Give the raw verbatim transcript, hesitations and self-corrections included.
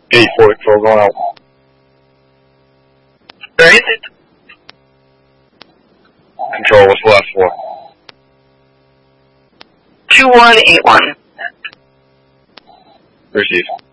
eight four control going out. Where is it? Control, what's the last four? two one eight one. Receive.